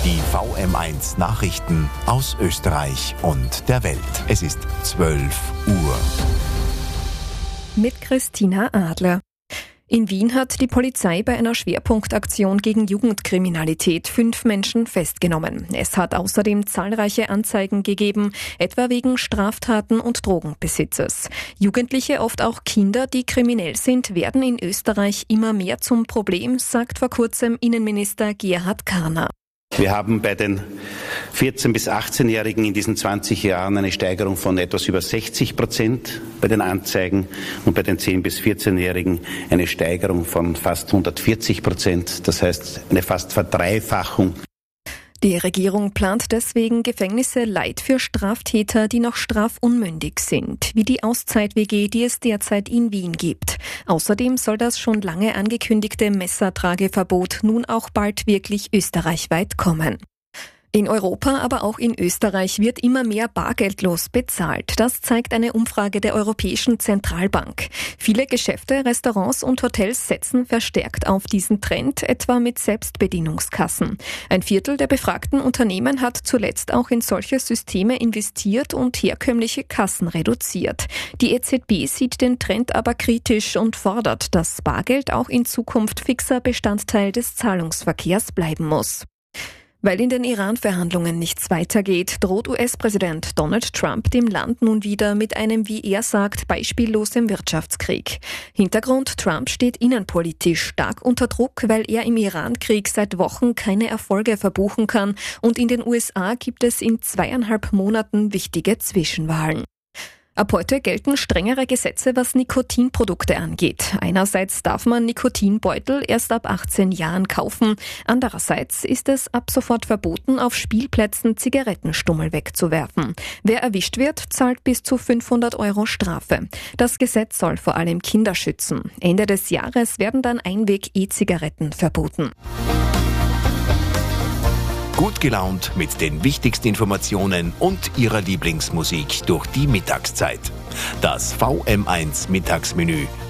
Die VM1 Nachrichten aus Österreich und der Welt. Es ist 12 Uhr. Mit Christina Adler. In Wien hat die Polizei bei einer Schwerpunktaktion gegen Jugendkriminalität 5 Menschen festgenommen. Es hat außerdem zahlreiche Anzeigen gegeben, etwa wegen Straftaten und Drogenbesitzes. Jugendliche, oft auch Kinder, die kriminell sind, werden in Österreich immer mehr zum Problem, sagt vor kurzem Innenminister Gerhard Karner. Wir haben bei den 14- bis 18-Jährigen in diesen 20 Jahren eine Steigerung von etwas über 60% bei den Anzeigen und bei den 10- bis 14-Jährigen eine Steigerung von fast 140%. Das heißt eine fast Verdreifachung. Die Regierung plant deswegen Gefängnisse light für Straftäter, die noch strafunmündig sind, wie die Auszeit-WG, die es derzeit in Wien gibt. Außerdem soll das schon lange angekündigte Messertrageverbot nun auch bald wirklich österreichweit kommen. In Europa, aber auch in Österreich wird immer mehr bargeldlos bezahlt. Das zeigt eine Umfrage der Europäischen Zentralbank. Viele Geschäfte, Restaurants und Hotels setzen verstärkt auf diesen Trend, etwa mit Selbstbedienungskassen. 1/4 der befragten Unternehmen hat zuletzt auch in solche Systeme investiert und herkömmliche Kassen reduziert. Die EZB sieht den Trend aber kritisch und fordert, dass Bargeld auch in Zukunft fixer Bestandteil des Zahlungsverkehrs bleiben muss. Weil in den Iran-Verhandlungen nichts weitergeht, droht US-Präsident Donald Trump dem Land nun wieder mit einem, wie er sagt, beispiellosem Wirtschaftskrieg. Hintergrund: Trump steht innenpolitisch stark unter Druck, weil er im Iran-Krieg seit Wochen keine Erfolge verbuchen kann und in den USA gibt es in 2,5 Monaten wichtige Zwischenwahlen. Ab heute gelten strengere Gesetze, was Nikotinprodukte angeht. Einerseits darf man Nikotinbeutel erst ab 18 Jahren kaufen. Andererseits ist es ab sofort verboten, auf Spielplätzen Zigarettenstummel wegzuwerfen. Wer erwischt wird, zahlt bis zu 500 € Strafe. Das Gesetz soll vor allem Kinder schützen. Ende des Jahres werden dann Einweg-E-Zigaretten verboten. Gut gelaunt mit den wichtigsten Informationen und Ihrer Lieblingsmusik durch die Mittagszeit. Das VM1 Mittagsmenü